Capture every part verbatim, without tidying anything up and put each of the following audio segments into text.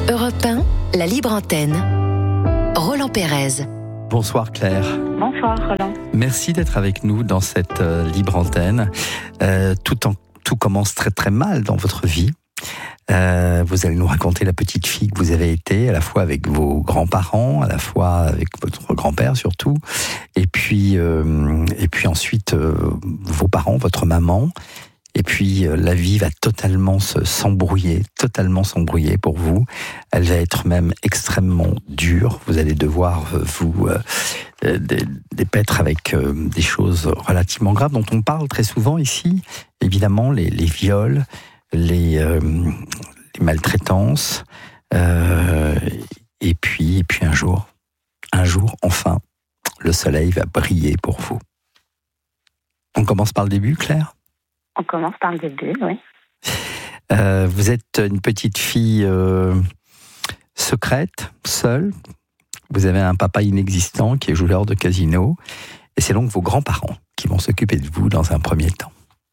Europe un, la libre antenne. Roland Pérez. Bonsoir Claire. Bonsoir Roland. Merci d'être avec nous dans cette euh, libre antenne. Euh, tout, en, tout commence très très mal dans votre vie. Euh, vous allez nous raconter la petite fille que vous avez été, à la fois avec vos grands-parents, à la fois avec votre grand-père surtout, et puis, euh, et puis ensuite euh, vos parents, votre maman. Et puis euh, la vie va totalement se, s'embrouiller, totalement s'embrouiller pour vous. Elle va être même extrêmement dure. Vous allez devoir euh, vous euh, dépaître avec euh, des choses relativement graves dont on parle très souvent ici. Évidemment, les, les viols, les, euh, les maltraitances, euh, et puis, et puis un jour, un jour, enfin, le soleil va briller pour vous. On commence par le début, Claire ? On commence par le début, oui. Euh, vous êtes une petite fille euh, secrète, seule. Vous avez un papa inexistant qui est joueur de casino. Et c'est donc vos grands-parents qui vont s'occuper de vous dans un premier temps.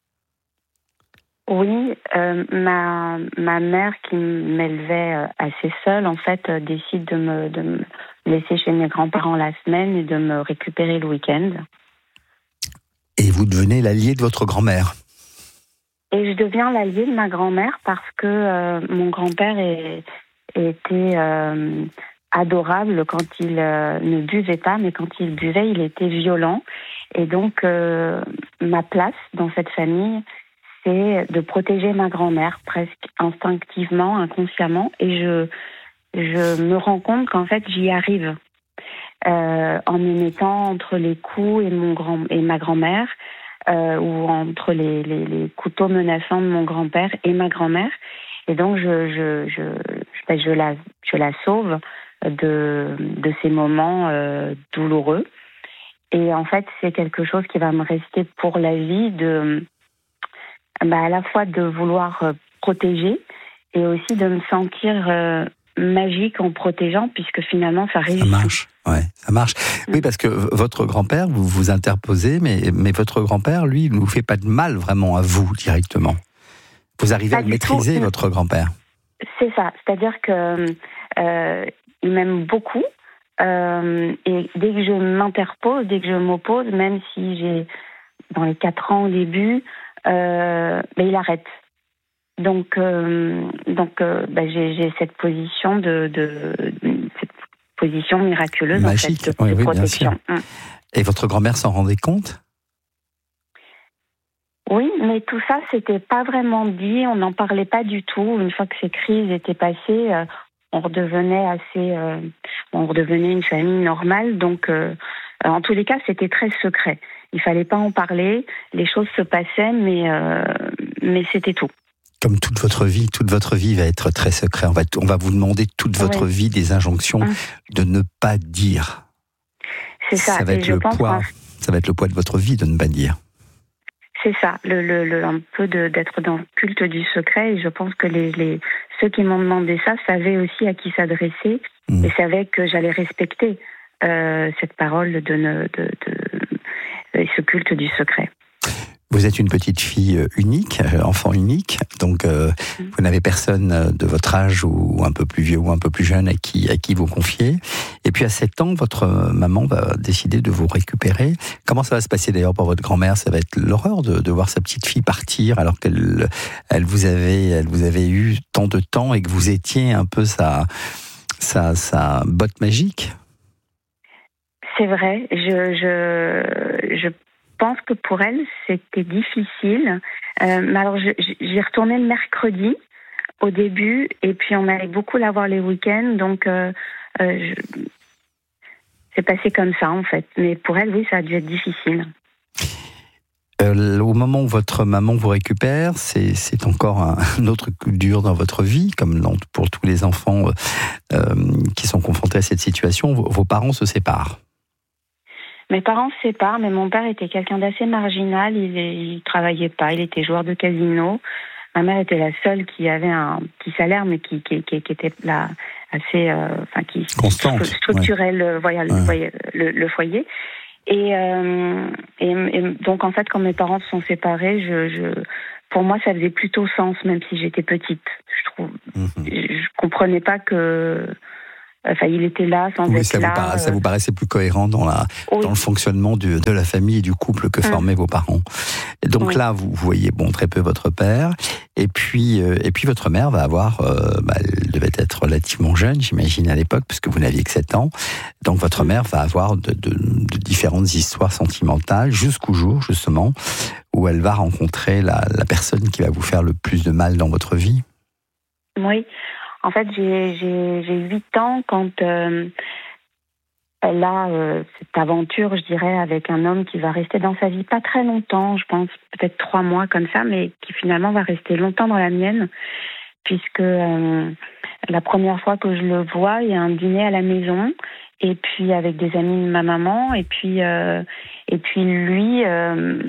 Oui, euh, ma, ma mère qui m'élevait assez seule, en fait, euh, décide de me, de me laisser chez mes grands-parents la semaine et de me récupérer le week-end. Et vous devenez l'allié de votre grand-mère. Et je deviens l'allié de ma grand-mère parce que euh, mon grand-père est, était euh, adorable quand il euh, ne buvait pas, mais quand il buvait, il était violent. Et donc, euh, ma place dans cette famille, c'est de protéger ma grand-mère, presque instinctivement, inconsciemment. Et je, je me rends compte qu'en fait, j'y arrive. Euh, en me mettant entre les coups et, mon grand, et ma grand-mère, Euh, ou entre les, les, les couteaux menaçants de mon grand-père et ma grand-mère. Et donc, je, je, je, je, je, la, je la sauve de, de ces moments euh, douloureux. Et en fait, c'est quelque chose qui va me rester pour la vie, de, bah, à la fois de vouloir protéger et aussi de me sentir euh, magique en protégeant, puisque finalement, ça réussit. Ça marche. Ouais, ça marche. Oui, parce que votre grand-père, vous vous interposez, mais, mais votre grand-père, lui, il ne vous fait pas de mal vraiment à vous directement. Vous arrivez pas à le maîtriser, tout. Votre grand-père. C'est ça. C'est-à-dire que euh, il m'aime beaucoup. Euh, et dès que je m'interpose, dès que je m'oppose, même si j'ai, dans les quatre ans au début, euh, ben, il arrête. Donc, euh, donc euh, ben, j'ai, j'ai cette position de, de, de cette position miraculeuse, magique, en fait, de, oui, de oui, protection. Bien sûr. Et votre grand-mère s'en rendait compte ? Oui, mais tout ça, c'était pas vraiment dit, on n'en parlait pas du tout. Une fois que ces crises étaient passées, euh, on redevenait assez, euh, on redevenait une famille normale. Donc, euh, en tous les cas, c'était très secret. Il fallait pas en parler. Les choses se passaient, mais euh, mais c'était tout. Comme toute votre vie, toute votre vie va être très secret. On va, on va vous demander toute votre oui. vie des injonctions hum. de ne pas dire. C'est ça. Ça va être je le pense poids. Ça va être le poids de votre vie de ne pas dire. C'est ça, le, le, le, un peu de, d'être dans le culte du secret. Et je pense que les, les, ceux qui m'ont demandé ça savaient aussi à qui s'adresser mmh. et savaient que j'allais respecter euh, cette parole de, de, de, de ce culte du secret. Vous êtes une petite fille unique, enfant unique, donc euh, mmh. vous n'avez personne de votre âge ou un peu plus vieux ou un peu plus jeune à qui, à qui vous confier. Et puis à sept ans, votre maman va décider de vous récupérer. Comment ça va se passer d'ailleurs pour votre grand-mère ? Ça va être l'horreur de, de voir sa petite fille partir alors qu'elle elle vous avait, elle vous avait eu tant de temps et que vous étiez un peu sa, sa, sa botte magique. C'est vrai, je... je, je... Je pense que pour elle, c'était difficile. Euh, mais alors, je, j'y retournais le mercredi au début, et puis on allait beaucoup la voir les week-ends, donc euh, euh, je... c'est passé comme ça en fait. Mais pour elle, oui, ça a dû être difficile. Euh, au moment où votre maman vous récupère, c'est, c'est encore un, un autre coup dur dans votre vie, comme dans, pour tous les enfants euh, qui sont confrontés à cette situation. Vos, vos parents se séparent. Mes parents se séparent, mais mon père était quelqu'un d'assez marginal. Il, il travaillait pas, il était joueur de casino. Ma mère était la seule qui avait un petit salaire, mais qui, qui, qui, qui était là assez, euh, enfin qui constante, structurait ouais. le, voilà, le, ouais. le, le foyer. Et, euh, et, et donc en fait, quand mes parents se sont séparés, je, je pour moi, ça faisait plutôt sens, même si j'étais petite. Je trouve, mmh. je comprenais pas que, enfin, il était là sans oui, être ça là. Vous para- euh... Ça vous paraissait plus cohérent dans la oui. dans le fonctionnement du, de la famille et du couple que mmh. formaient vos parents. Et donc oui. là, vous voyez bon très peu votre père, et puis euh, et puis votre mère va avoir, euh, bah, elle devait être relativement jeune, j'imagine à l'époque, puisque vous n'aviez que sept ans. Donc votre mmh. mère va avoir de, de, de différentes histoires sentimentales jusqu'au jour justement où elle va rencontrer la, la personne qui va vous faire le plus de mal dans votre vie. Oui, en fait, j'ai, j'ai, j'ai huit ans quand euh, elle a euh, cette aventure, je dirais, avec un homme qui va rester dans sa vie pas très longtemps, je pense peut-être trois mois comme ça, mais qui finalement va rester longtemps dans la mienne, puisque euh, la première fois que je le vois, il y a un dîner à la maison, et puis avec des amis de ma maman, et puis, euh, et puis lui... Euh,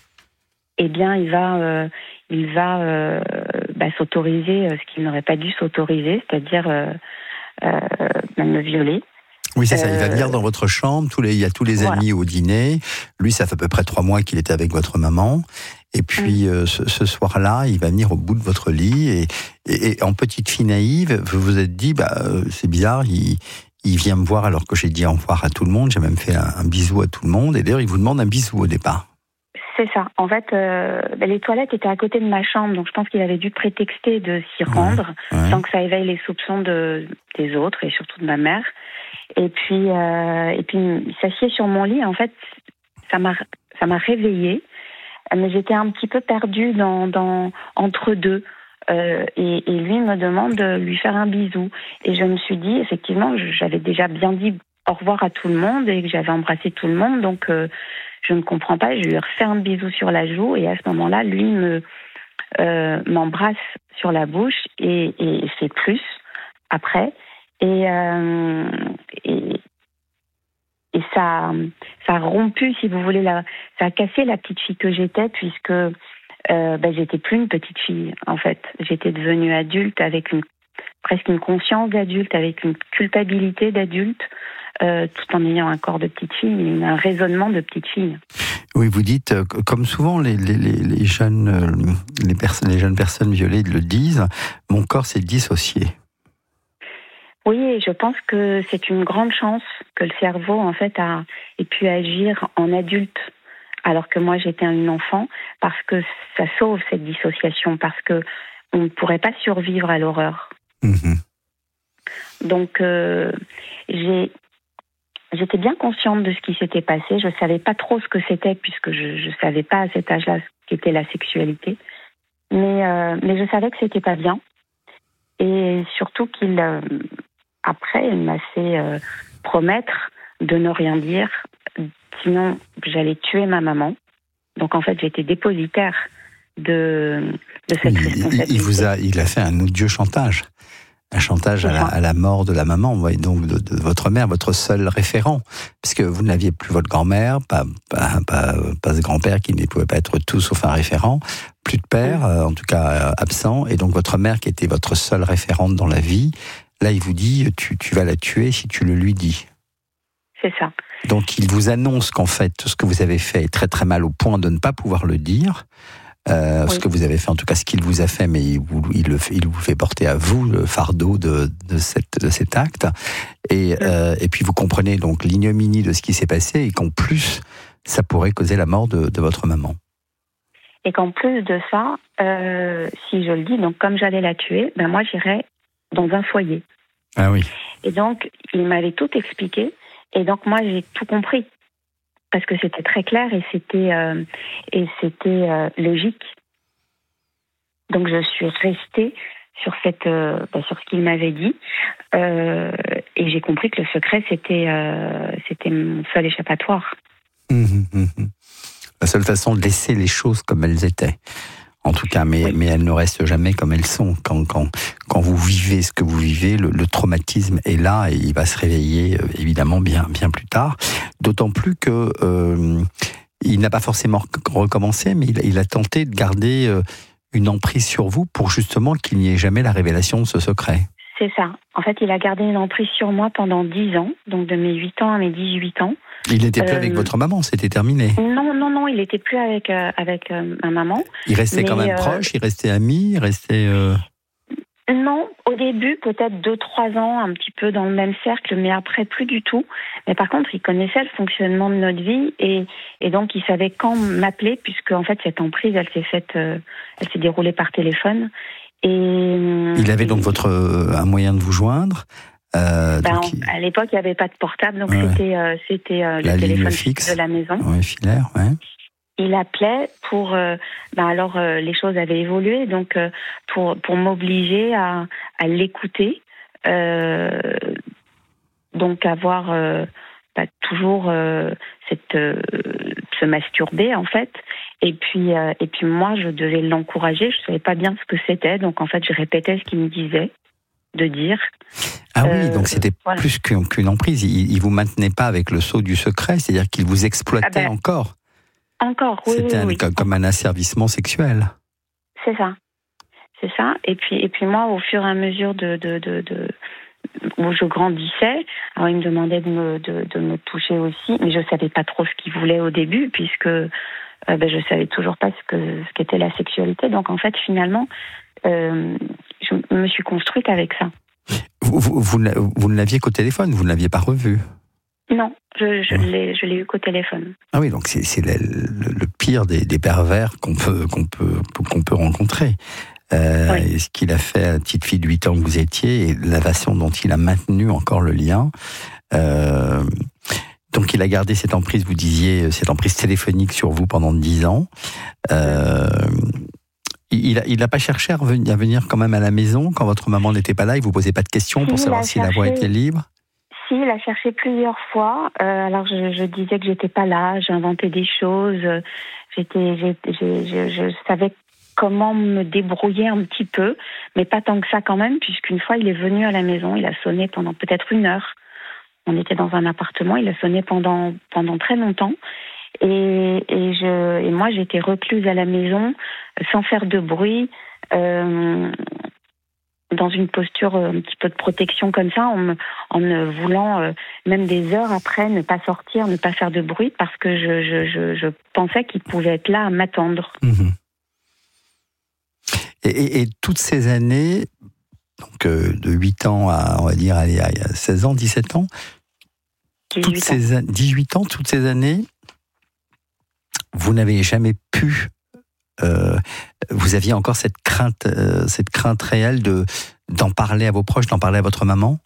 eh bien, il va, euh, il va euh, bah, s'autoriser euh, ce qu'il n'aurait pas dû s'autoriser, c'est-à-dire euh, euh, même me violer. Oui, c'est ça. Il va venir dans votre chambre. Tous les, il y a tous les voilà. amis au dîner. Lui, ça fait à peu près trois mois qu'il était avec votre maman. Et puis, mmh. euh, ce, ce soir-là, il va venir au bout de votre lit. Et, et, et en petite fille naïve, vous vous êtes dit, bah, euh, c'est bizarre, il, il vient me voir alors que j'ai dit au revoir à tout le monde. J'ai même fait un, un bisou à tout le monde. Et d'ailleurs, il vous demande un bisou au départ. C'est ça. En fait, euh, ben les toilettes étaient à côté de ma chambre, donc je pense qu'il avait dû prétexter de s'y rendre, ouais, ouais. sans que ça éveille les soupçons de, des autres et surtout de ma mère. Et puis, euh, et puis, il s'assied sur mon lit. En fait, ça m'a, ça m'a réveillée, mais j'étais un petit peu perdue dans, dans entre deux. Euh, et, et lui me demande de lui faire un bisou. Et je me suis dit, effectivement, j'avais déjà bien dit au revoir à tout le monde et que j'avais embrassé tout le monde, donc. Euh, Je ne comprends pas, je lui refais un bisou sur la joue et à ce moment-là, lui me, euh, m'embrasse sur la bouche et, et fait plus après. Et, euh, et, et ça, ça a rompu, si vous voulez, la, ça a cassé la petite fille que j'étais puisque euh, ben, j'étais plus une petite fille en fait. J'étais devenue adulte avec une, presque une conscience d'adulte, avec une culpabilité d'adulte. Euh, tout en ayant un corps de petite fille, un raisonnement de petite fille. Oui, vous dites, euh, comme souvent les, les, les, jeunes, euh, les, personnes, les jeunes personnes violées le disent, mon corps s'est dissocié. Oui, et je pense que c'est une grande chance que le cerveau en fait a, ait pu agir en adulte, alors que moi j'étais une enfant, parce que ça sauve cette dissociation, parce que on ne pourrait pas survivre à l'horreur. Mmh. Donc euh, j'ai J'étais bien consciente de ce qui s'était passé. Je ne savais pas trop ce que c'était, puisque je ne savais pas à cet âge-là ce qu'était la sexualité. Mais, euh, mais je savais que ce n'était pas bien. Et surtout qu'il, euh, après, il m'a fait euh, promettre de ne rien dire. Sinon, j'allais tuer ma maman. Donc, en fait, j'étais dépositaire de, de cette il, responsabilité. Il, vous a, il a fait un odieux chantage. Un chantage à la, à la mort de la maman, donc de, de votre mère, votre seul référent, puisque vous n'aviez plus votre grand-mère, pas, pas, pas, pas ce grand-père qui ne pouvait pas être tout sauf un référent, plus de père, mmh. euh, en tout cas euh, absent, et donc votre mère qui était votre seule référente dans la vie, là il vous dit tu, tu vas la tuer si tu le lui dis. C'est ça. Donc il vous annonce qu'en fait ce que vous avez fait est très très mal au point de ne pas pouvoir le dire. Euh, oui. Ce que vous avez fait, en tout cas ce qu'il vous a fait, mais il vous, il le, il vous fait porter à vous le fardeau de, de, cette, de cet acte. Et, oui. euh, et puis vous comprenez donc l'ignominie de ce qui s'est passé et qu'en plus, ça pourrait causer la mort de, de votre maman. Et qu'en plus de ça, euh, si je le dis, donc comme j'allais la tuer, ben moi j'irais dans un foyer. Ah oui. Et donc il m'avait tout expliqué, et donc moi j'ai tout compris. Parce que c'était très clair et c'était, euh, et c'était euh, logique. Donc je suis restée sur, cette, euh, bah, sur ce qu'il m'avait dit euh, et j'ai compris que le secret c'était, euh, c'était mon seul échappatoire. Mmh, mmh, mmh. La seule façon de laisser les choses comme elles étaient. En tout cas, mais, oui. mais elles ne restent jamais comme elles sont. Quand, quand, quand vous vivez ce que vous vivez, le, le traumatisme est là et il va se réveiller euh, évidemment bien, bien plus tard. D'autant plus que euh, il n'a pas forcément recommencé, mais il, il a tenté de garder euh, une emprise sur vous pour justement qu'il n'y ait jamais la révélation de ce secret. C'est ça. En fait, il a gardé une emprise sur moi pendant dix ans, donc de mes huit ans à mes dix-huit ans. Il n'était plus Euh, avec votre maman, c'était terminé. Non, non, non, il n'était plus avec, euh, avec euh, ma maman. Il restait Mais, quand même euh, proche, il restait ami, il restait... euh, Non, au début, peut-être deux, trois ans, un petit peu dans le même cercle, mais après, plus du tout. Mais par contre, il connaissait le fonctionnement de notre vie et, et donc il savait quand m'appeler, puisque en fait, cette emprise, elle s'est faite, euh, elle s'est déroulée par téléphone. Et, Il avait donc votre, euh, un moyen de vous joindre euh, ben, donc, il- à l'époque, il n'y avait pas de portable, donc Ouais. c'était, euh, c'était euh, La le ligne téléphone fixe. de la maison. ouais, filaire, ouais. Il appelait pour, euh, ben alors euh, les choses avaient évolué, donc euh, pour pour m'obliger à, à l'écouter, euh, donc avoir euh, ben, toujours euh, cette euh, se masturber en fait, et puis euh, et puis moi je devais l'encourager, je savais pas bien ce que c'était, donc en fait je répétais ce qu'il me disait de dire. Ah oui, Euh, donc c'était voilà. plus qu'une qu'une emprise. Il, il vous maintenait pas avec le sceau du secret, c'est-à-dire qu'il vous exploitait Ah ben, encore. Encore, oui, C'était oui, un- oui. comme- comme un asservissement sexuel. C'est ça. C'est ça. Et puis, et puis moi, au fur et à mesure de, de, de, de où je grandissais, alors il me demandait de me, de, de me toucher aussi, mais je savais pas trop ce qu'il voulait au début, puisque euh, ben, je savais toujours pas ce que ce qu'était la sexualité. Donc en fait, finalement, euh, je me suis construite avec ça. Vous, vous, vous, ne- vous ne l'aviez qu'au téléphone, vous ne l'aviez pas revu. Non, je, je Ouais. l'ai, je l'ai eu qu'au téléphone. Ah oui, donc c'est c'est le, le- le pire des, des pervers qu'on peut, qu'on peut, qu'on peut rencontrer. Euh, Oui. et ce qu'il a fait à la petite fille de huit ans que vous étiez, et la façon dont il a maintenu encore le lien. Euh, donc il a gardé cette emprise, vous disiez, cette emprise téléphonique sur vous pendant dix ans. Euh, il n'a il a pas cherché à revenir, à venir quand même à la maison quand votre maman n'était pas là, il vous posait pas de questions pour Si, savoir il a si la voie cherché. était libre. Si, il a cherché plusieurs fois. Euh, alors, je, je disais que j'étais pas là, j'inventais des choses. euh, J'étais, j'ai- j'ai- je, je savais comment me débrouiller un petit peu, mais pas tant que ça quand même, puisqu'une fois, il est venu à la maison, il a sonné pendant peut-être une heure. On était dans un appartement, il a sonné pendant pendant très longtemps. Et, et, je, et moi, j'étais recluse à la maison, sans faire de bruit. Euh, dans une posture euh, un petit peu de protection comme ça, en, me, en ne voulant, euh, même des heures après, ne pas sortir, ne pas faire de bruit, parce que je, je, je, je pensais qu'il pouvait être là à m'attendre. Mhm. Et, et- et toutes ces années, donc euh, de huit ans à, on va dire, allez, à seize ans, dix-sept ans, toutes dix-huit ans. ces, an- dix-huit ans, toutes ces années, vous n'avez jamais pu, euh, vous aviez encore cette crainte, euh, cette crainte réelle de d'en parler à vos proches, d'en parler à votre maman.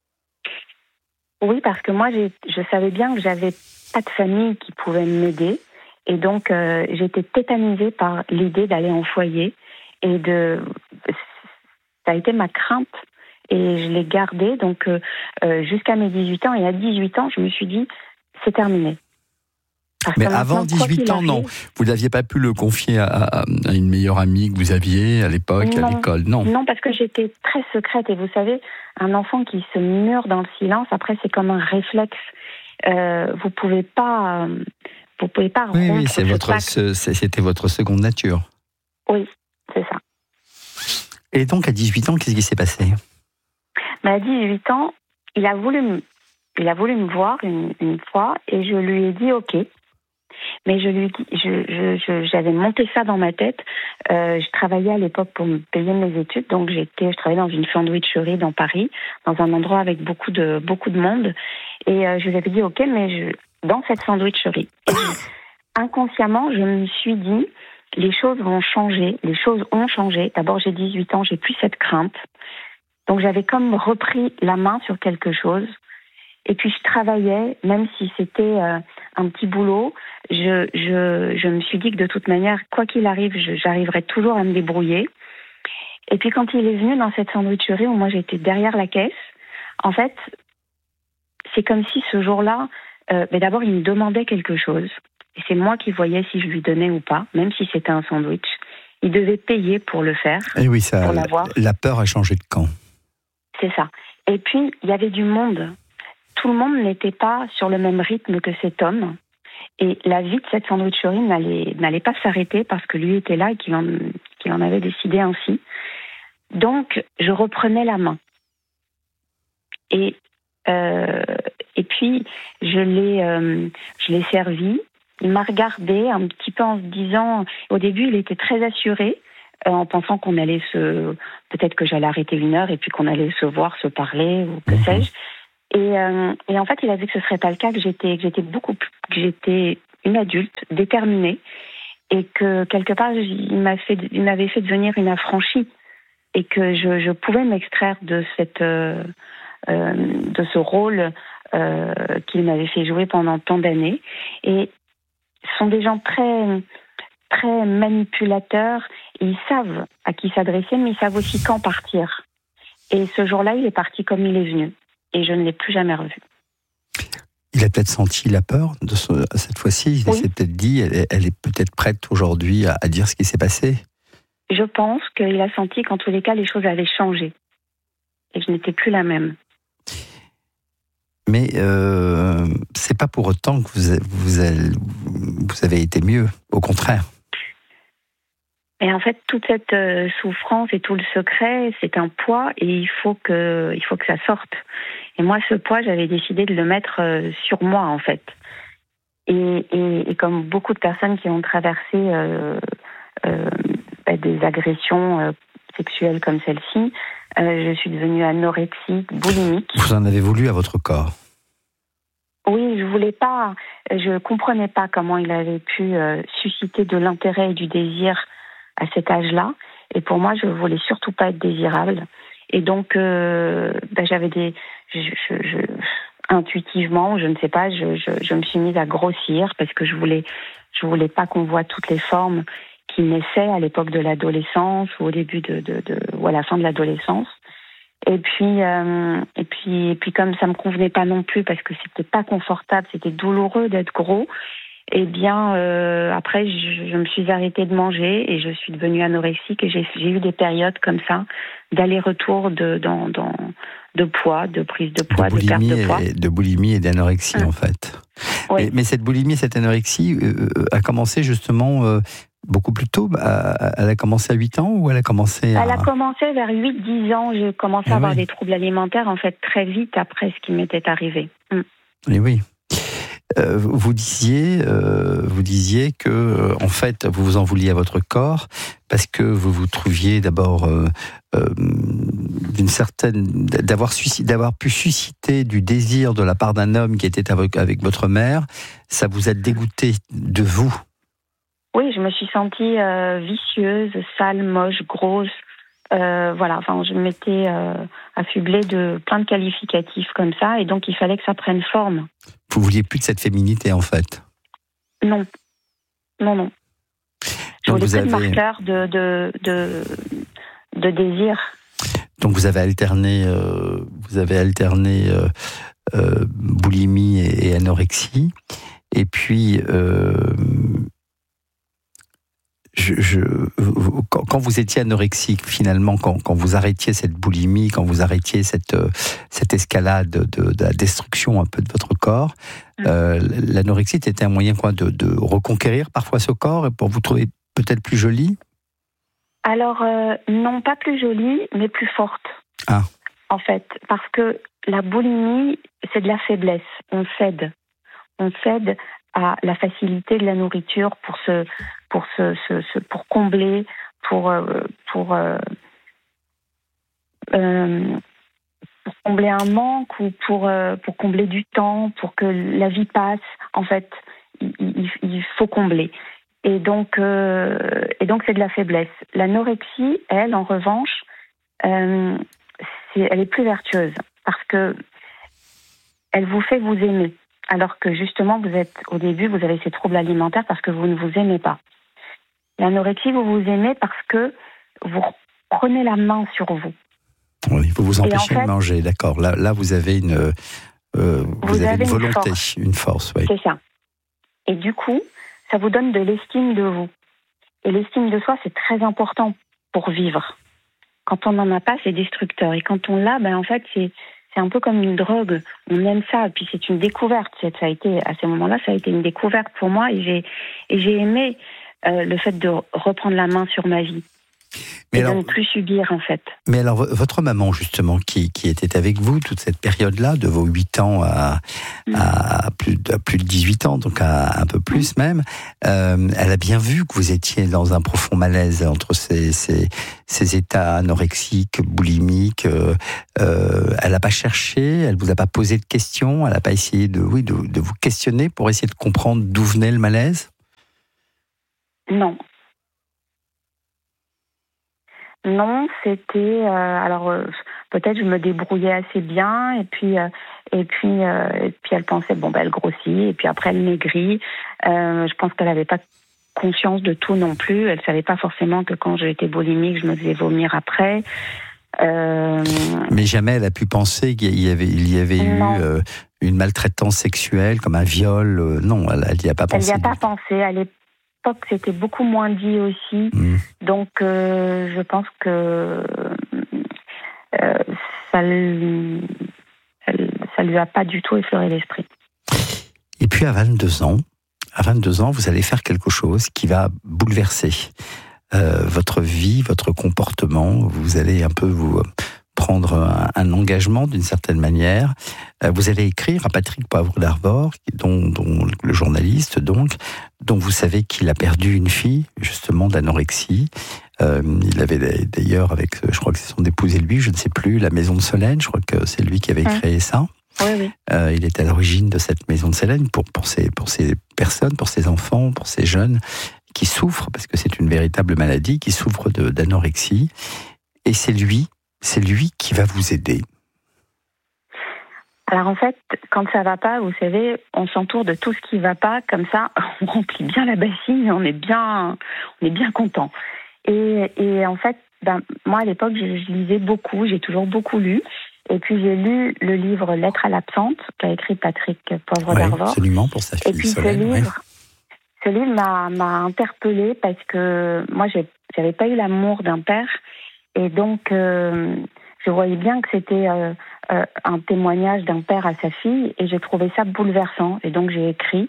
Oui, parce que moi, j'ai, je savais bien que j'avais pas de famille qui pouvait m'aider. Et donc, euh, j'étais tétanisée par l'idée d'aller en foyer. Et de, ça a été ma crainte. Et je l'ai gardée donc, euh, euh, jusqu'à mes dix-huit ans. Et à dix-huit ans, je me suis dit, c'est terminé. Parce Mais que avant maintenant, quoi dix-huit qu'il ans, non. arrive, Vous n'aviez pas pu le confier à, à- à une meilleure amie que vous aviez à l'époque, à Non. l'école, non. Non, parce que j'étais très secrète. Et vous savez, un enfant qui se mure dans le silence, après, c'est comme un réflexe. Euh, vous pouvez pas, euh, vous pouvez pas Oui, rompre oui, c'est ce votre, pacte. ce- c'est- c'était votre seconde nature. Oui, c'est ça. Et donc, à dix-huit ans, qu'est-ce qui s'est passé? Mais à dix-huit ans, il a voulu me, il a voulu me voir une, une fois et je lui ai dit OK. Mais je lui dis, je, je, je- j'avais monté ça dans ma tête. Euh, je travaillais à l'époque pour me payer mes études, donc j'étais, je travaillais dans une sandwicherie dans Paris, dans un endroit avec beaucoup de beaucoup de monde. Et euh, je lui avais dit OK, mais je, dans cette sandwicherie. Et je- inconsciemment, je me suis dit, les choses vont changer, les choses ont changé. D'abord, j'ai dix-huit ans, j'ai plus cette crainte. Donc j'avais comme repris la main sur quelque chose. Et puis je travaillais, même si c'était euh, un petit boulot, je, je, je me suis dit que de toute manière, quoi qu'il arrive, je, j'arriverais toujours à me débrouiller. Et puis quand il est venu dans cette sandwicherie où moi j'étais derrière la caisse, en fait, c'est comme si ce jour-là, euh, mais d'abord il me demandait quelque chose. Et c'est moi qui voyais si je lui donnais ou pas, même si c'était un sandwich. Il devait payer pour le faire. Eh oui, ça, Pour la, l'avoir. la peur a changé de camp. C'est ça. Et puis, il y avait du monde. Tout le monde n'était pas sur le même rythme que cet homme. Et la vie de cette sandwicherie n'allait, n'allait pas s'arrêter parce que lui était là et qu'il en, qu'il en avait décidé ainsi. Donc, je reprenais la main. Et, euh, et puis, je l'ai, euh, je l'ai servi. Il m'a regardé un petit peu en se disant... Au début, il était très assuré, euh, en pensant qu'on allait se... Peut-être que j'allais arrêter une heure et puis qu'on allait se voir, se parler, ou que mmh. sais-je. Et, euh, et en fait, il a vu que ce ne serait pas le cas, que j'étais, que j'étais beaucoup plus... que j'étais une adulte, déterminée, et que, quelque part, il, m'a fait, il m'avait fait devenir une affranchie, et que je, je pouvais m'extraire de cette... Euh, euh, de ce rôle euh, qu'il m'avait fait jouer pendant tant d'années. Et ce sont des gens très, très manipulateurs. Ils savent à qui s'adresser, mais ils savent aussi quand partir. Et ce jour-là, il est parti comme il est venu. Et je ne l'ai plus jamais revu. Il a peut-être senti la peur de ce, cette fois-ci. Il oui. s'est peut-être dit, elle, elle est peut-être prête aujourd'hui à, à dire ce qui s'est passé. Je pense qu'il a senti qu'en tous les cas, les choses avaient changé. Et je n'étais plus la même. Mais euh, c'est pas pour autant que vous, vous, avez, vous avez été mieux, au contraire. Et en fait, toute cette euh, souffrance et tout le secret, c'est un poids et il faut que, il faut que ça sorte. Et moi, ce poids, j'avais décidé de le mettre euh, sur moi, en fait. Et, et, et comme beaucoup de personnes qui ont traversé euh, euh, bah, des agressions euh, sexuelles comme celle-ci, euh, je suis devenue anorexique, boulimique. Vous en avez voulu à votre corps? Oui, je voulais pas, je comprenais pas comment il avait pu euh, susciter de l'intérêt et du désir à cet âge-là. Et pour moi, je voulais surtout pas être désirable. Et donc, euh, ben, j'avais des, je, je, je, intuitivement, je ne sais pas, je, je, je me suis mise à grossir parce que je voulais, je voulais pas qu'on voit toutes les formes qui naissaient à l'époque de l'adolescence ou au début de, de, de ou à la fin de l'adolescence. Et puis, euh, et puis, et puis, comme ça me convenait pas non plus parce que c'était pas confortable, c'était douloureux d'être gros. Eh bien, euh, après, je, je me suis arrêtée de manger et je suis devenue anorexique et j'ai, j'ai eu des périodes comme ça d'aller-retour de, dans, dans, de poids, de prise de poids, de, de perte de poids, et, de boulimie et d'anorexie mmh. en fait. Oui. Mais, mais cette boulimie, cette anorexie euh, a commencé justement. Euh, Beaucoup plus tôt, elle a commencé à huit ans ou elle a commencé à... Elle a commencé vers huit dix ans, j'ai commencé eh à avoir oui. des troubles alimentaires en fait très vite après ce qui m'était arrivé. Mm. Et oui. Euh, vous disiez, euh, vous disiez que euh, en fait vous vous en vouliez à votre corps parce que vous vous trouviez d'abord euh, euh, d'une certaine d'avoir suscité, d'avoir pu susciter du désir de la part d'un homme qui était avec, avec votre mère, ça vous a dégoûté de vous. Oui, je me suis sentie euh, vicieuse, sale, moche, grosse. Euh, voilà, enfin, je m'étais euh, affublée de plein de qualificatifs comme ça, et donc il fallait que ça prenne forme. Vous vouliez plus de cette féminité, en fait? Non, non, non. Je voulais plus avez... de marqueurs de, de, de, de désir. Donc vous avez alterné, euh, vous avez alterné euh, euh, boulimie et, et anorexie, et puis. Euh, Je, je, quand vous étiez anorexique, finalement, quand, quand vous arrêtiez cette boulimie, quand vous arrêtiez cette, cette escalade de, de la destruction un peu de votre corps, mmh. euh, l'anorexie était un moyen quoi, de, de reconquérir parfois ce corps et pour vous trouver peut-être plus jolie? Alors, euh, non, pas plus jolie, mais plus forte. Ah. En fait, parce que la boulimie, c'est de la faiblesse. On cède. On cède à la facilité de la nourriture pour se, pour se, se, se pour combler, pour, pour, euh, euh, pour combler un manque ou pour, euh, pour combler du temps, pour que la vie passe. En fait, il, il, il faut combler. Et donc, euh, et donc, c'est de la faiblesse. L'anorexie, elle, en revanche, euh, c'est, elle est plus vertueuse parce que elle vous fait vous aimer. Alors que justement, vous êtes au début, vous avez ces troubles alimentaires parce que vous ne vous aimez pas. L'anorexie, vous vous aimez parce que vous prenez la main sur vous. Oui, vous vous empêchez en fait, de manger, d'accord. Là, là, vous avez une, euh, vous, vous avez, avez une volonté, une force. Une force oui. C'est ça. Et du coup, ça vous donne de l'estime de vous. Et l'estime de soi, c'est très important pour vivre. Quand on n'en a pas, c'est destructeur. Et quand on l'a, ben en fait, c'est C'est un peu comme une drogue. On aime ça, et puis c'est une découverte. Ça a été, à ce moment-là, ça a été une découverte pour moi, et j'ai, et j'ai aimé euh, le fait de reprendre la main sur ma vie. Mais et alors, de ne plus subir, en fait. Mais alors, votre maman, justement, qui, qui était avec vous toute cette période-là, de vos huit ans à, mmh. à, plus, à plus de dix-huit ans, donc à un peu plus mmh. même, euh, elle a bien vu que vous étiez dans un profond malaise entre ces, ces, ces états anorexiques, boulimiques. Euh, euh, elle n'a pas cherché, elle ne vous a pas posé de questions, elle n'a pas essayé de, oui, de, de vous questionner pour essayer de comprendre d'où venait le malaise ? Non. Non, c'était euh, alors euh, peut-être je me débrouillais assez bien et puis euh, et puis euh, et puis elle pensait bon ben elle grossit et puis après elle maigrit. Euh, je pense qu'elle n'avait pas conscience de tout non plus. Elle savait pas forcément que quand j'étais boulimique, je me faisais vomir après. Euh... Mais jamais elle a pu penser qu'il y avait il y avait non. eu euh, une maltraitance sexuelle comme un viol. Euh, non, elle n'y a pas pensé. Elle n'y a pas pensé. Elle est c'était beaucoup moins dit aussi, mmh. donc euh, je pense que euh, ça, lui, ça lui a pas du tout effleuré l'esprit. Et puis à vingt-deux ans, à vingt-deux ans, vous allez faire quelque chose qui va bouleverser euh, votre vie, votre comportement. Vous allez un peu vous prendre un, un engagement d'une certaine manière. Euh, vous allez écrire à Patrick Poivre d'Arvor, dont, dont le journaliste donc, dont vous savez qu'il a perdu une fille justement d'anorexie. Euh, il avait d'ailleurs avec, je crois que c'est son épouse et lui, je ne sais plus, la maison de Solène. Je crois que c'est lui qui avait mmh. créé ça. Oui, oui. Euh, il était à l'origine de cette maison de Solène pour pour ces pour ces personnes, pour ces enfants, pour ces jeunes qui souffrent parce que c'est une véritable maladie, qui souffrent de, d'anorexie. Et c'est lui. C'est lui qui va vous aider. Alors en fait, quand ça va pas, vous savez, on s'entoure de tout ce qui va pas, comme ça, on remplit bien la bassine et on est bien, on est bien content. Et, et en fait, ben, moi à l'époque, je, je lisais beaucoup, j'ai toujours beaucoup lu. Et puis j'ai lu le livre Lettre à l'absente qu'a écrit Patrick Poivre d'Arvor. Oui, absolument, pour sa fille et puis Solène. Ce livre, ouais. ce livre m'a, m'a interpellée parce que moi, j'ai, j'avais pas eu l'amour d'un père. Et donc, euh, je voyais bien que c'était euh, euh, un témoignage d'un père à sa fille, et j'ai trouvé ça bouleversant. Et donc, j'ai écrit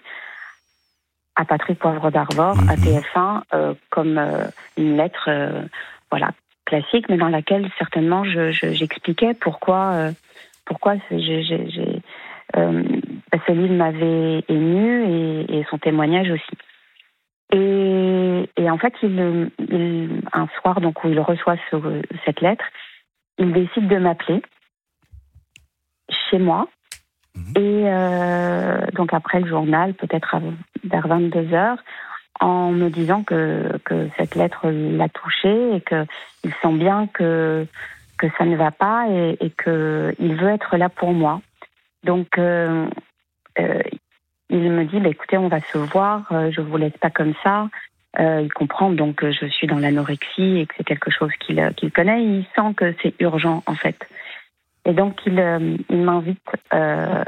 à Patrick Poivre d'Arvor, mmh. à T F un, euh, comme euh, une lettre, euh, voilà, classique, mais dans laquelle certainement je, je, j'expliquais pourquoi, euh, pourquoi j'ai, j'ai, j'ai, euh, ce livre m'avait émue et, et son témoignage aussi. Et, et en fait, il, il, un soir, donc où il reçoit ce, cette lettre, il décide de m'appeler chez moi. Mmh. Et euh, donc après le journal, peut-être vers vingt-deux heures, en me disant que, que cette lettre l'a touché et qu'il sent bien que, que ça ne va pas et, et qu'il veut être là pour moi. Donc, euh, euh, il me dit, bah, écoutez, on va se voir, euh, je ne vous laisse pas comme ça. Euh, il comprend donc que je suis dans l'anorexie et que c'est quelque chose qu'il, qu'il connaît. Il sent que c'est urgent, en fait. Et donc, il, euh, il m'invite euh,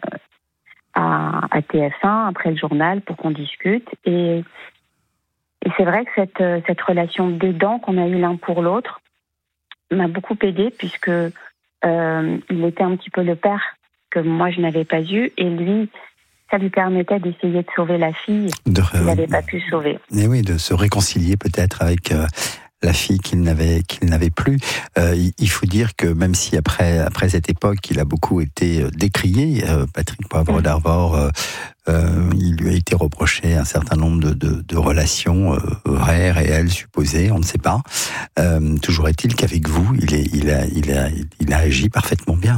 à, à T F un, après le journal, pour qu'on discute. Et, et c'est vrai que cette, cette relation d'aidant qu'on a eue l'un pour l'autre m'a beaucoup aidée, puisque euh, il était un petit peu le père que moi, je n'avais pas eu. Et lui... ça lui permettait d'essayer de sauver la fille de, qu'il n'avait pas pu sauver. Et oui, de se réconcilier peut-être avec euh, la fille qu'il n'avait, qu'il n'avait plus. Euh, il, il faut dire que même si après, après cette époque, il a beaucoup été décrié, euh, Patrick Poivre d'Arvor, euh, euh, il lui a été reproché un certain nombre de, de, de relations euh, vraies, réelles, supposées, on ne sait pas. Euh, toujours est-il qu'avec vous, il, est, il, a, il, a, il a agi parfaitement bien.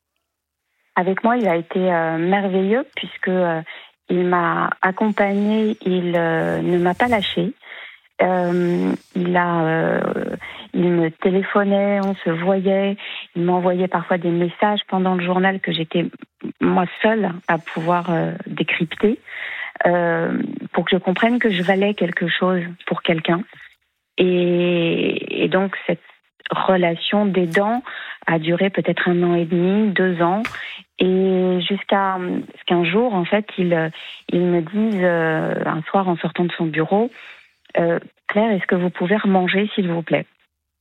Avec moi, il a été euh, merveilleux puisque euh, il m'a accompagnée, il euh, ne m'a pas lâchée. Euh, il a, euh, il me téléphonait, on se voyait, il m'envoyait parfois des messages pendant le journal que j'étais moi seule à pouvoir euh, décrypter euh, pour que je comprenne que je valais quelque chose pour quelqu'un. Et, et donc cette relation d'aidant a duré peut-être un an et demi, deux ans, et jusqu'à ce qu'un jour, en fait, il, il me dise, euh, un soir en sortant de son bureau, euh, Claire, est-ce que vous pouvez remanger, s'il vous plaît?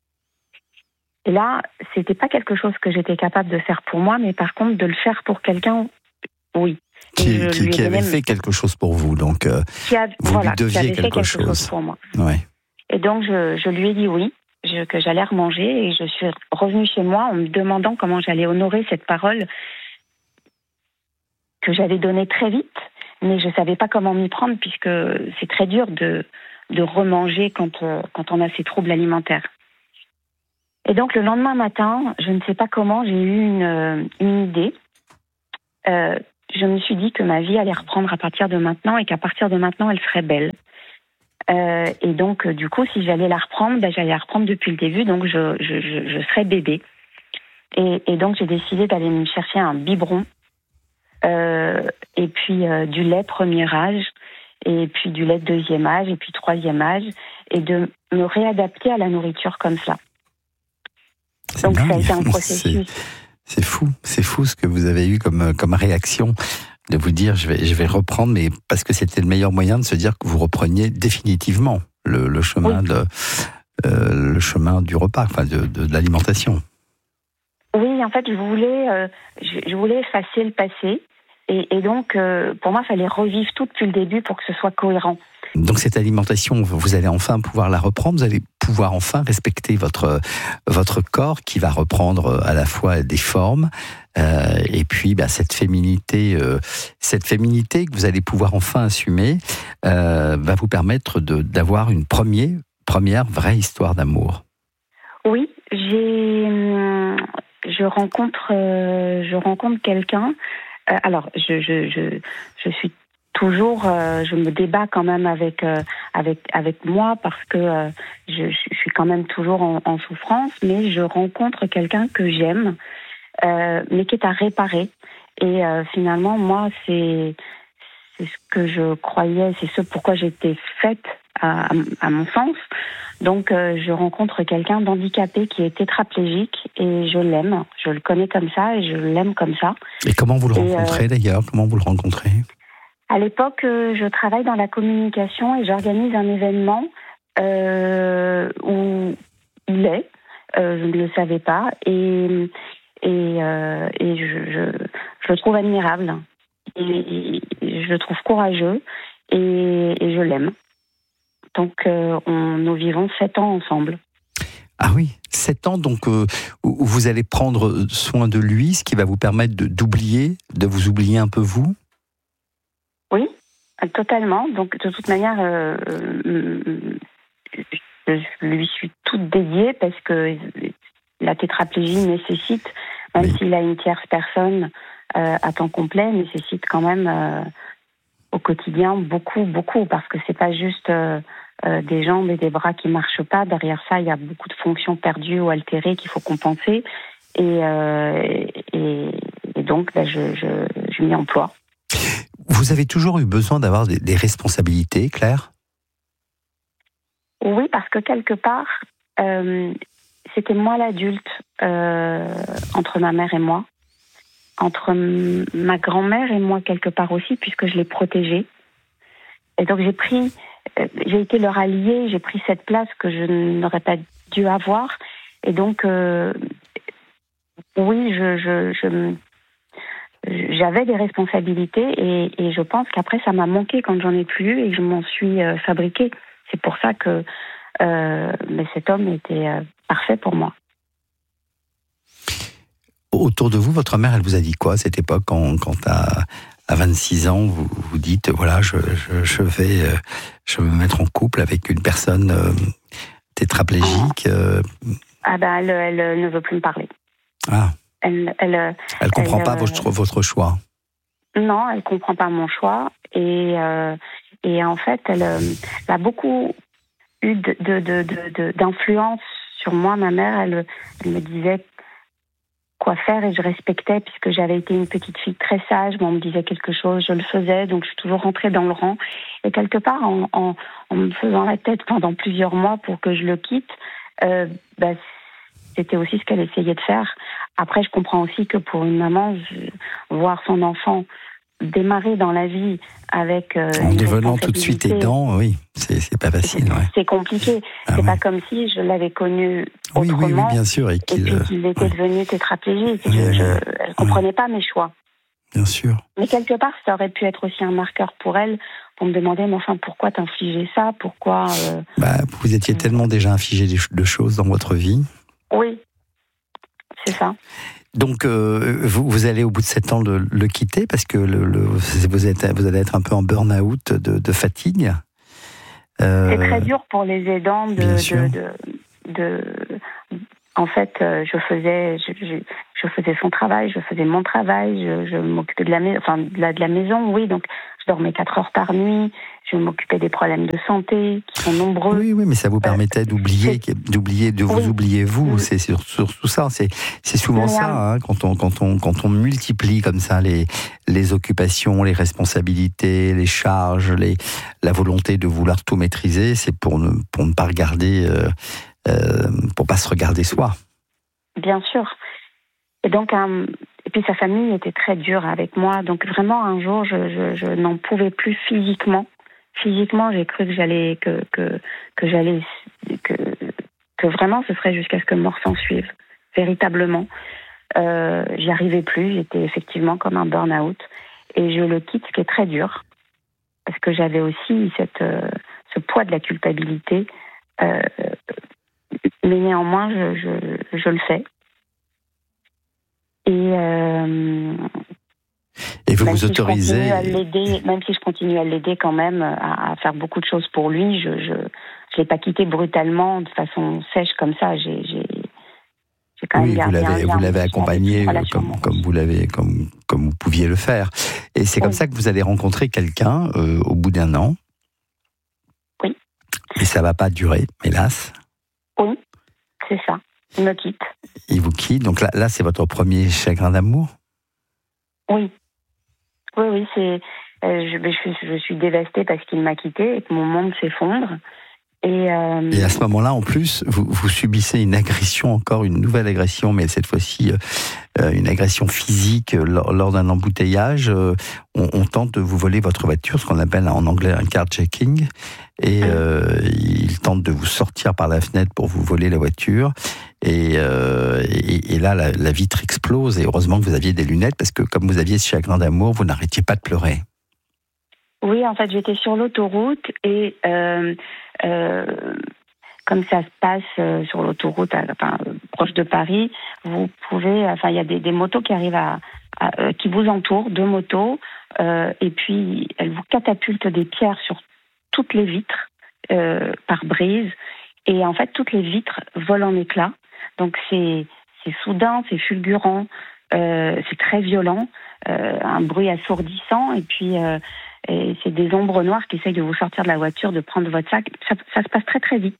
Et là, c'était pas quelque chose que j'étais capable de faire pour moi, mais par contre, de le faire pour quelqu'un, oui. Qui, qui, qui avait même... fait quelque chose pour vous, donc euh, qui a, vous voilà, lui deviez qui avait quelque, fait quelque chose. chose pour moi. Ouais. Et donc, je, je lui ai dit oui, je, que j'allais remanger. Et je suis revenue chez moi en me demandant comment j'allais honorer cette parole que j'avais donnée très vite. Mais je ne savais pas comment m'y prendre puisque c'est très dur de, de remanger quand, euh, quand on a ces troubles alimentaires. Et donc, le lendemain matin, je ne sais pas comment, j'ai eu une, une idée. Euh, je me suis dit que ma vie allait reprendre à partir de maintenant et qu'à partir de maintenant, elle serait belle. Euh, et donc, euh, du coup, si j'allais la reprendre, ben, j'allais la reprendre depuis le début, donc je, je, je, je serais bébé. Et, et donc, j'ai décidé d'aller me chercher un biberon, euh, et puis euh, du lait premier âge, et puis du lait deuxième âge, et puis troisième âge, et de me réadapter à la nourriture comme ça. C'est donc, dingue. Ça a été un processus. C'est, c'est fou, c'est fou ce que vous avez eu comme, comme réaction. De vous dire, je vais, je vais reprendre, mais parce que c'était le meilleur moyen de se dire que vous repreniez définitivement le, le chemin oui. de, euh, le chemin du repas, enfin de, de, de l'alimentation. Oui, en fait, je voulais, euh, je, je voulais effacer le passé, et, et donc, euh, pour moi, il fallait revivre tout depuis le début pour que ce soit cohérent. Donc cette alimentation, vous allez enfin pouvoir la reprendre, vous allez pouvoir enfin respecter votre votre corps qui va reprendre à la fois des formes euh, et puis bah, cette féminité, euh, cette féminité que vous allez pouvoir enfin assumer euh, va vous permettre de d'avoir une première première vraie histoire d'amour. Oui, j'ai je rencontre euh, je rencontre quelqu'un. Euh, alors je je je je suis toujours, euh, je me débat quand même avec euh, avec avec moi parce que euh, je, je suis quand même toujours en, en souffrance, mais je rencontre quelqu'un que j'aime, euh, mais qui est à réparer. Et euh, finalement, moi, c'est c'est ce que je croyais, c'est ce pourquoi j'étais faite à, à mon sens. Donc, euh, je rencontre quelqu'un d'handicapé qui est tétraplégique et je l'aime. Je le connais comme ça et je l'aime comme ça. Et comment vous le et, rencontrez euh, d'ailleurs ? Comment vous le rencontrez ? À l'époque, euh, je travaille dans la communication et j'organise un événement euh, où il est. Euh, je ne le savais pas et et, euh, et je, je, je le trouve admirable et, et je le trouve courageux et, et je l'aime. Donc, euh, on, nous vivons sept ans ensemble. Ah oui, sept ans, donc euh, où vous allez prendre soin de lui, ce qui va vous permettre de, d'oublier, de vous oublier un peu vous ? Oui, totalement. Donc, de toute manière, euh, euh, je lui suis toute dédiée parce que la tétraplégie nécessite, même oui. s'il a une tierce personne euh, à temps complet, nécessite quand même euh, au quotidien beaucoup, beaucoup, parce que c'est pas juste euh, euh, des jambes et des bras qui marchent pas. Derrière ça, il y a beaucoup de fonctions perdues ou altérées qu'il faut compenser. Et, euh, et, et donc, ben, je, je, je m'y emploie. Vous avez toujours eu besoin d'avoir des, des responsabilités, Claire ? Oui, parce que quelque part, euh, c'était moi l'adulte euh, entre ma mère et moi, entre m- ma grand-mère et moi quelque part aussi, puisque je l'ai protégée. Et donc j'ai pris, euh, j'ai été leur alliée, j'ai pris cette place que je n'aurais pas dû avoir. Et donc, euh, oui, je, je, je j'avais des responsabilités et, et je pense qu'après ça m'a manqué quand j'en ai plus et que je m'en suis euh, fabriquée. C'est pour ça que euh, mais cet homme était euh, parfait pour moi. Autour de vous, votre mère, elle vous a dit quoi à cette époque quand, quand à, à vingt-six ans, vous vous dites voilà, je, je, je vais euh, je vais me mettre en couple avec une personne euh, tétraplégique. Euh... Ah ben elle, elle ne veut plus me parler. Ah. Elle, elle, elle comprend elle, pas votre, votre choix. Non, elle comprend pas mon choix et euh, et en fait, elle, elle a beaucoup eu de, de, de, de, d'influence sur moi. Ma mère, elle, elle me disait quoi faire et je respectais puisque j'avais été une petite fille très sage. Mais on me disait quelque chose, je le faisais, donc je suis toujours rentrée dans le rang. Et quelque part, en, en, en me faisant la tête pendant plusieurs mois pour que je le quitte, euh, bah, c'était aussi ce qu'elle essayait de faire. Après, je comprends aussi que pour une maman, voir son enfant démarrer dans la vie avec euh, en devenant tout de suite aidant, oui, c'est, c'est pas facile. C'est, ouais. c'est compliqué. Ah, c'est ouais. pas comme si je l'avais connu oui, autrement. Oui, oui, bien sûr, et qu'il, et puis qu'il était ouais. devenu tétraplégique. Oui, je, oui, je, elle comprenait ouais. pas mes choix. Bien sûr. Mais quelque part, ça aurait pu être aussi un marqueur pour elle pour me demander, mais enfin, pourquoi t'infliger ça? Pourquoi euh... bah, vous étiez euh... tellement déjà infligé de choses dans votre vie. Oui, c'est ça. Donc, euh, vous, vous allez au bout de sept ans le, le quitter parce que le, le, vous, êtes, vous allez être un peu en burn-out de, de fatigue. Euh, c'est très dur pour les aidants de... de, de, de en fait, je faisais, je, je, je faisais son travail, je faisais mon travail, je, je m'occupais de la, enfin, de, la, de la maison, oui, donc je dormais quatre heures par nuit, je m'occupais des problèmes de santé qui sont nombreux. Oui, oui, mais ça vous permettait euh, d'oublier, d'oublier, de vous oui. oublier vous. Oui. C'est sur, sur tout ça. C'est, c'est souvent mais ça hein, quand on, quand on, quand on multiplie comme ça les, les occupations, les responsabilités, les charges, les, la volonté de vouloir tout maîtriser. C'est pour ne, pour ne pas regarder, euh, euh, pour pas se regarder soi. Bien sûr. Et donc, un, et puis sa famille était très dure avec moi. Donc vraiment, un jour, je, je, je n'en pouvais plus physiquement. Physiquement, j'ai cru que j'allais, que, que, que j'allais, que, que vraiment ce serait jusqu'à ce que mort s'en suive. Véritablement. Euh, j'y arrivais plus. J'étais effectivement comme un burn-out. Et je le quitte, ce qui est très dur. Parce que j'avais aussi cette, euh, ce poids de la culpabilité. Euh, mais néanmoins, je, je, je le fais. Et, euh, et vous vous si autorisez... À l'aider, même si je continue à l'aider quand même à, à faire beaucoup de choses pour lui, je ne je, je l'ai pas quitté brutalement, de façon sèche comme ça. J'ai, j'ai, j'ai quand oui, même vous l'avez, un vous l'avez accompagné comme, comme, vous l'avez, comme, comme vous pouviez le faire. Et c'est comme oui. ça que vous allez rencontrer quelqu'un euh, au bout d'un an. Oui. Et ça ne va pas durer, hélas. Oui, c'est ça. Il me quitte. Il vous quitte. Donc là, là c'est votre premier chagrin d'amour? Oui. Oui, oui. C'est, euh, je, je, suis, je suis dévastée parce qu'il m'a quittée et que mon monde s'effondre. Et, euh... et à ce moment-là, en plus, vous, vous subissez une agression, encore une nouvelle agression, mais cette fois-ci euh, une agression physique lors, lors d'un embouteillage. Euh, on, on tente de vous voler votre voiture, ce qu'on appelle en anglais un carjacking. Et euh, il tente de vous sortir par la fenêtre pour vous voler la voiture. Et, euh, et, et là, la, la vitre explose. Et heureusement que vous aviez des lunettes, parce que comme vous aviez ce chagrin d'amour, vous n'arrêtiez pas de pleurer. Oui, en fait, j'étais sur l'autoroute et euh, euh, comme ça se passe euh, sur l'autoroute, enfin, proche de Paris, vous pouvez, enfin, il y a des, des motos qui arrivent à, à euh, qui vous entourent, deux motos, euh, et puis elles vous catapultent des pierres sur toutes les vitres euh, par brise, et en fait, toutes les vitres volent en éclats. Donc c'est c'est soudain, c'est fulgurant, euh, c'est très violent, euh, un bruit assourdissant, et puis euh, et c'est des ombres noires qui essayent de vous sortir de la voiture, de prendre votre sac. Ça, ça se passe très très vite.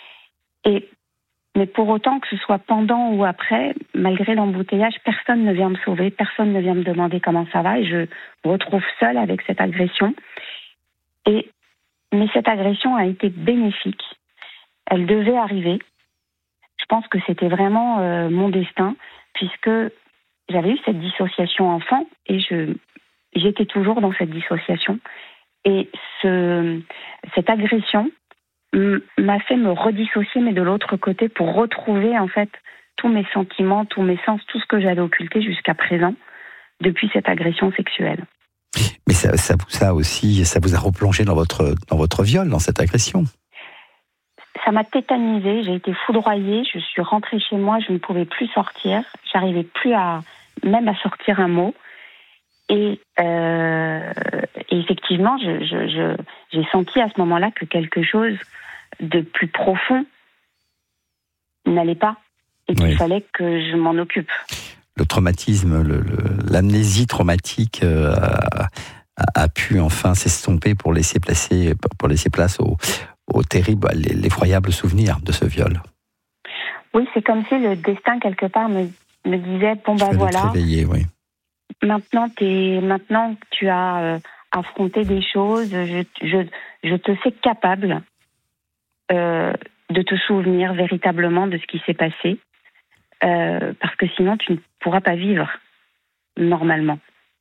Et mais pour autant que ce soit pendant ou après, malgré l'embouteillage, personne ne vient me sauver, personne ne vient me demander comment ça va, et je me retrouve seule avec cette agression. Et mais cette agression a été bénéfique. Elle devait arriver. Je pense que c'était vraiment euh, mon destin, puisque j'avais eu cette dissociation enfant et je, j'étais toujours dans cette dissociation. Et ce, cette agression m- m'a fait me redissocier, mais de l'autre côté, pour retrouver en fait tous mes sentiments, tous mes sens, tout ce que j'avais occulté jusqu'à présent depuis cette agression sexuelle. Mais ça, ça, ça aussi, ça vous a replongé dans votre, dans votre viol, dans cette agression? Ça m'a tétanisée, j'ai été foudroyée, je suis rentrée chez moi, je ne pouvais plus sortir, j'arrivais plus à même à sortir un mot. Et, euh, et effectivement, je, je, je, j'ai senti à ce moment-là que quelque chose de plus profond n'allait pas et qu'il oui. fallait que je m'en occupe. Le traumatisme, le, le, l'amnésie traumatique euh, a, a pu enfin s'estomper pour laisser placer, pour laisser place au au terrible, l'effroyable souvenir de ce viol. Oui, c'est comme si le destin, quelque part, me, me disait, bon ben voilà, te réveiller, oui. maintenant, t'es, maintenant tu as euh, affronté des choses, je, je, je te sais capable euh, de te souvenir véritablement de ce qui s'est passé, euh, parce que sinon tu ne pourras pas vivre normalement.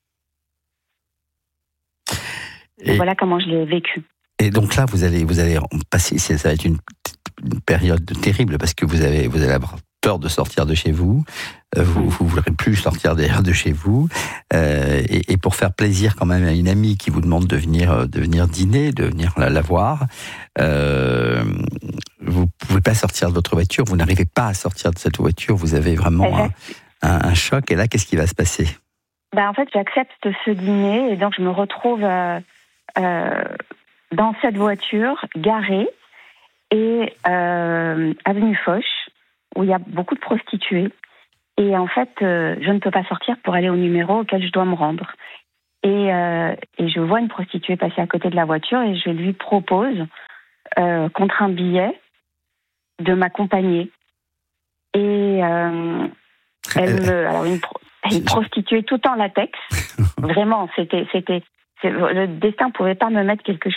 Et, Et voilà comment je l'ai vécu. Et donc là, vous allez, vous allez passer, ça va être une, une période terrible parce que vous avez, vous allez avoir peur de sortir de chez vous. Euh, vous ne voudrez plus sortir d'ailleurs de chez vous. Euh, et, et pour faire plaisir quand même à une amie qui vous demande de venir, de venir dîner, de venir la, la voir, euh, vous ne pouvez pas sortir de votre voiture. Vous n'arrivez pas à sortir de cette voiture. Vous avez vraiment un, un, un choc. Et là, qu'est-ce qui va se passer ? Ben, en fait, j'accepte ce dîner et donc je me retrouve euh, euh, dans cette voiture garée et euh, avenue Foch, où il y a beaucoup de prostituées. Et en fait, euh, je ne peux pas sortir pour aller au numéro auquel je dois me rendre. Et, euh, et je vois une prostituée passer à côté de la voiture et je lui propose, euh, contre un billet, de m'accompagner. Et euh, elle me... Alors une, pro, une prostituée tout en latex. Vraiment, c'était... c'était le destin ne pouvait pas me mettre quelque chose